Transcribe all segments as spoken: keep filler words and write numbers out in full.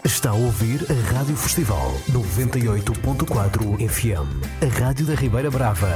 Está a ouvir a Rádio Festival noventa e oito ponto quatro F M, a Rádio da Ribeira Brava.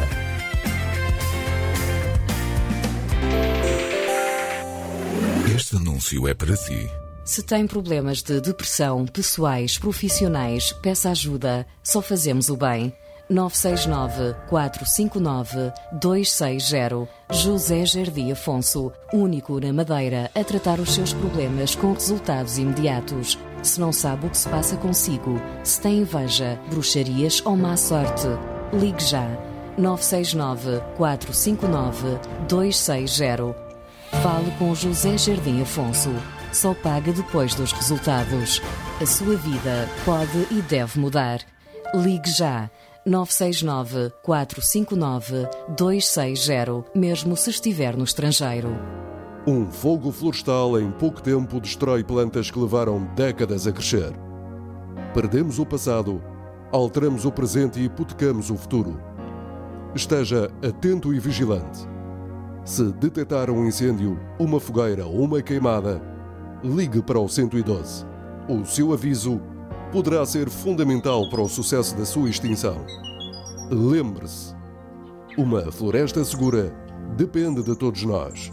Este anúncio é para si. Se tem problemas de depressão, pessoais, profissionais, peça ajuda. Só fazemos o bem. nove seis nove, quatro cinco nove, dois seis zero. José Jardim Afonso, único na Madeira a tratar os seus problemas com resultados imediatos. Se não sabe o que se passa consigo, se tem inveja, bruxarias ou má sorte, ligue já. nove seis nove, quatro cinco nove, dois seis zero. Fale com José Jardim Afonso. Só paga depois dos resultados. A sua vida pode e deve mudar. Ligue já. nove seis nove, quatro cinco nove, dois seis zero, mesmo se estiver no estrangeiro. Um fogo florestal em pouco tempo destrói plantas que levaram décadas a crescer. Perdemos o passado, alteramos o presente e hipotecamos o futuro. Esteja atento e vigilante. Se detectar um incêndio, uma fogueira ou uma queimada, ligue para o cento e doze. O seu aviso poderá ser fundamental para o sucesso da sua extinção. Lembre-se, uma floresta segura depende de todos nós.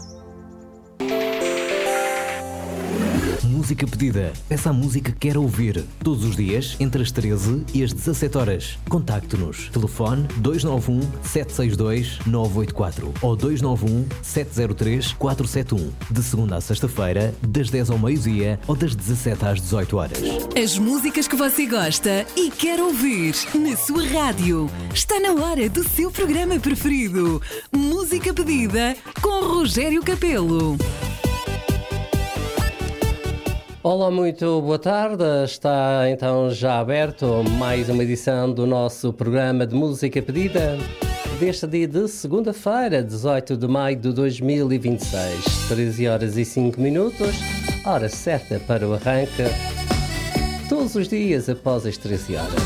Música pedida. Essa música que quer ouvir. Todos os dias, entre as treze e as dezassete horas. Contacte-nos. Telefone dois nove um, sete seis dois, nove oito quatro ou dois nove um, sete zero três, quatro sete um. De segunda a sexta-feira, das dez ao meio-dia ou das dezassete às dezoito horas. As músicas que você gosta e quer ouvir na sua rádio. Está na hora do seu programa preferido. Música pedida com Rogério Capelo. Olá, muito boa tarde. Está então já aberto mais uma edição do nosso programa de música pedida deste dia de segunda-feira, dezoito de maio de dois mil e vinte e seis, treze horas e cinco minutos, hora certa para o arranque, todos os dias após as treze horas.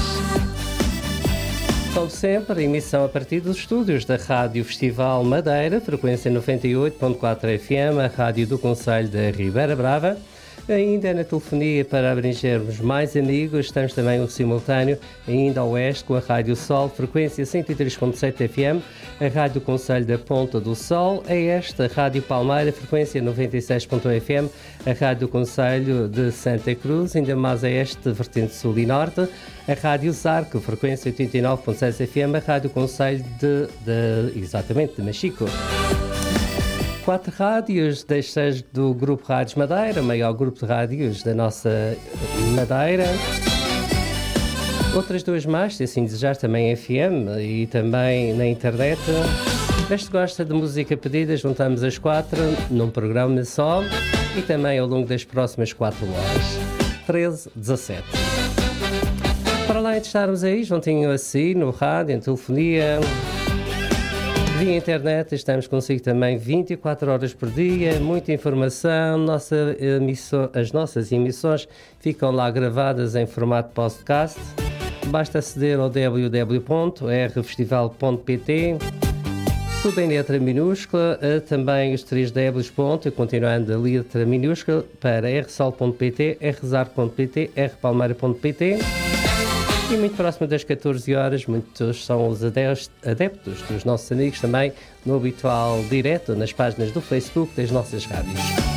Como sempre, emissão a partir dos estúdios da Rádio Festival Madeira, frequência noventa e oito ponto quatro F M, a rádio do Concelho da Ribeira Brava. Ainda na telefonia, para abrangermos mais amigos, estamos também o simultâneo ainda ao oeste com a Rádio Sol, frequência cento e três ponto sete F M, a Rádio do Concelho da Ponta do Sol, a esta Rádio Palmeira, frequência noventa e seis ponto um F M, a Rádio do Concelho de Santa Cruz, ainda mais a este, vertente sul e norte, a Rádio Zarco, frequência oitenta e nove ponto seis F M, a Rádio Concelho de, de, exatamente, de Machico. Quatro rádios, destas do Grupo Rádios Madeira, maior grupo de rádios da nossa Madeira. Outras duas mais, se assim desejar, também F M e também na internet. Este gosta de música pedida, juntamos as quatro num programa só e também ao longo das próximas quatro horas. treze, dezassete. Para além de estarmos aí, juntinho assim, no rádio, em telefonia, via internet, estamos consigo também vinte e quatro horas por dia, muita informação, nossa emissão, as nossas emissões ficam lá gravadas em formato podcast. Basta aceder ao w w w ponto r festival ponto p t, tudo em letra minúscula, também os três Ws, ponto, continuando a letra minúscula, para r sol ponto p t, r zarco ponto p t, r palmeira ponto p t. E muito próximo das catorze horas, muitos são os adeptos dos nossos amigos também no habitual direto nas páginas do Facebook das nossas rádios.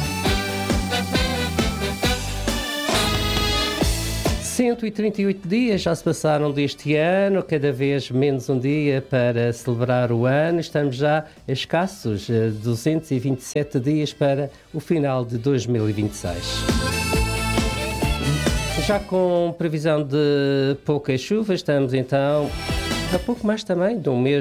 cento e trinta e oito dias já se passaram deste ano, cada vez menos um dia para celebrar o ano. Estamos já a escassos duzentos e vinte e sete dias para o final de dois mil e vinte e seis. Já com previsão de poucas chuvas, estamos então a pouco mais também de um mês